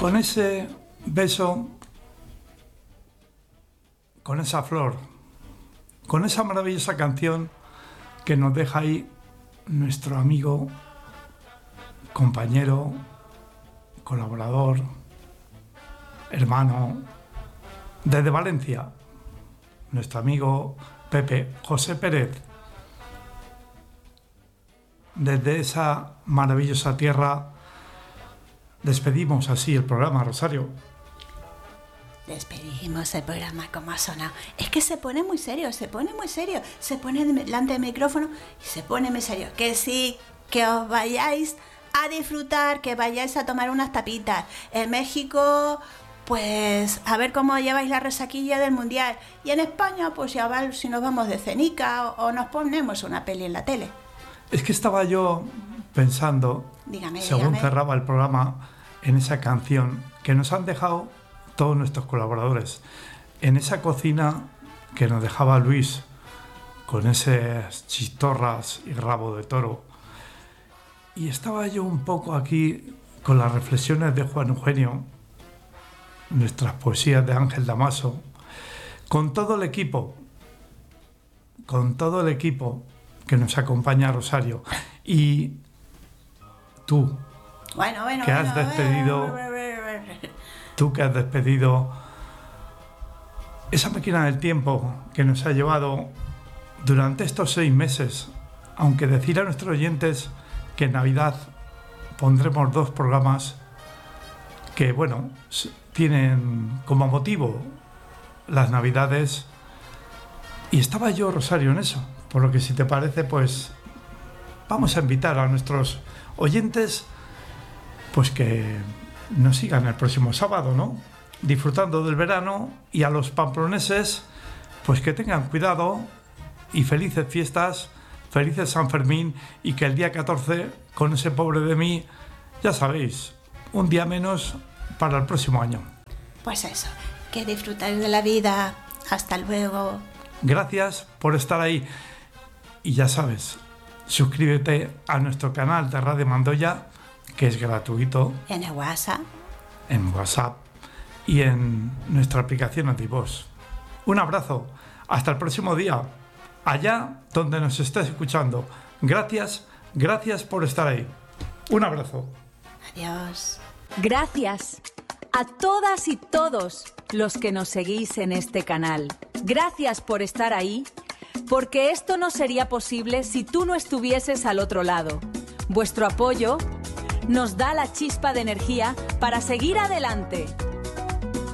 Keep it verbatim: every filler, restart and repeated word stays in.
con ese beso, con esa flor, con esa maravillosa canción que nos deja ahí nuestro amigo, compañero, colaborador, hermano, desde Valencia, nuestro amigo Pepe José Pérez. Desde esa maravillosa tierra despedimos así el programa, Rosario. Despedimos el programa como ha sonado. Es que se pone muy serio, se pone muy serio. Se pone delante del micrófono y se pone muy serio. Que sí, que os vayáis a disfrutar, que vayáis a tomar unas tapitas. En México, pues a ver cómo lleváis la resaquilla del Mundial. Y en España, pues ya va, si nos vamos de cenica o, o nos ponemos una peli en la tele. Es que estaba yo pensando, dígame, según dígame. cerraba el programa, en esa canción que nos han dejado todos nuestros colaboradores, en esa cocina que nos dejaba Luis, con esas chistorras y rabo de toro. Y estaba yo un poco aquí con las reflexiones de Juan Eugenio, nuestras poesías de Ángel Damaso, con todo el equipo, con todo el equipo que nos acompaña, Rosario. Y tú, bueno, bueno, que has bueno, despedido, bueno, bueno, bueno, bueno. tú que has despedido esa máquina del tiempo que nos ha llevado durante estos seis meses, aunque decir a nuestros oyentes que en Navidad pondremos dos programas que, bueno, tienen como motivo las Navidades. Y estaba yo, Rosario, en eso. Por lo que, si te parece, pues vamos a invitar a nuestros oyentes pues que nos sigan el próximo sábado, ¿no? Disfrutando del verano, y a los pamploneses pues que tengan cuidado y felices fiestas, felices San Fermín, y que el día catorce, con ese pobre de mí, ya sabéis, un día menos para el próximo año. Pues eso, que disfrutáis de la vida. Hasta luego. Gracias por estar ahí. Y ya sabes, suscríbete a nuestro canal de Radio Mandoya, que es gratuito. En el WhatsApp. En WhatsApp y en nuestra aplicación Antivoz. Un abrazo. Hasta el próximo día. Allá donde nos estés escuchando. Gracias, gracias por estar ahí. Un abrazo. Adiós. Gracias a todas y todos los que nos seguís en este canal. Gracias por estar ahí, porque esto no sería posible si tú no estuvieses al otro lado. Vuestro apoyo nos da la chispa de energía para seguir adelante.